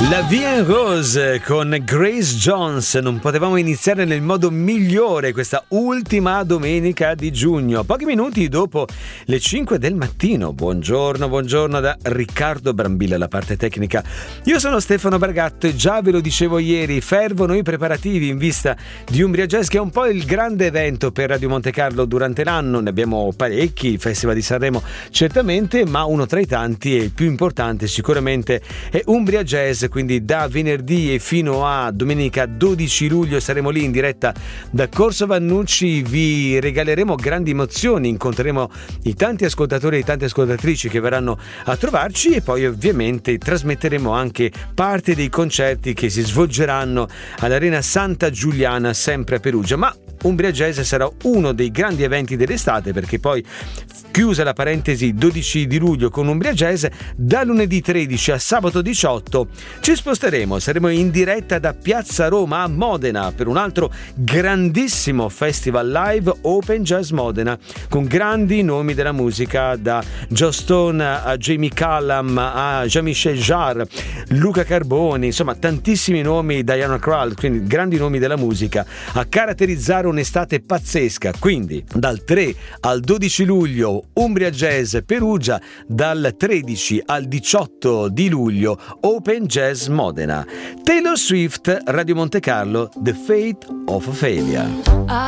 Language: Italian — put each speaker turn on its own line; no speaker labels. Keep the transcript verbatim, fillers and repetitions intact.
La Vie en Rose con Grace Jones. Non potevamo iniziare nel modo migliore questa ultima domenica di giugno, pochi minuti dopo le cinque del mattino. Buongiorno, buongiorno da Riccardo Brambilla, la parte tecnica. Io sono Stefano Bargatto e già ve lo dicevo ieri, fervono i preparativi in vista di Umbria Jazz, che è un po' il grande evento per Radio Monte Carlo durante l'anno. Ne abbiamo parecchi, il Festival di Sanremo certamente, ma uno tra i tanti e il più importante sicuramente è Umbria Jazz. Quindi da venerdì e fino a domenica dodici luglio saremo lì in diretta da Corso Vannucci, vi regaleremo grandi emozioni, incontreremo i tanti ascoltatori e le tante ascoltatrici che verranno a trovarci e poi ovviamente trasmetteremo anche parte dei concerti che si svolgeranno all'Arena Santa Giuliana sempre a Perugia. Ma Umbria Jazz sarà uno dei grandi eventi dell'estate, perché poi, chiusa la parentesi dodici di luglio con Umbria Jazz, da lunedì tredici a sabato diciotto ci sposteremo, saremo in diretta da Piazza Roma a Modena per un altro grandissimo festival live, Open Jazz Modena, con grandi nomi della musica, da Joe Stone a Jamie Cullum a Jean-Michel Jarre, Luca Carboni, insomma tantissimi nomi, Diana Krall, quindi grandi nomi della musica a caratterizzare un'estate pazzesca. Quindi dal tre al dodici luglio Umbria Jazz Perugia, dal tredici al diciotto di luglio Open Jazz Modena. Taylor Swift, Radio Monte Carlo, The Fate of Ophelia.